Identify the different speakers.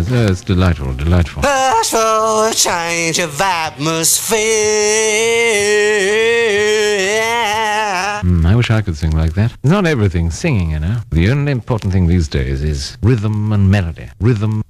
Speaker 1: is. It's delightful, delightful.
Speaker 2: Ask for a change of atmosphere.
Speaker 1: I wish I could sing like that. Not everything singing, you know. The only important thing these days is rhythm and melody. Rhythm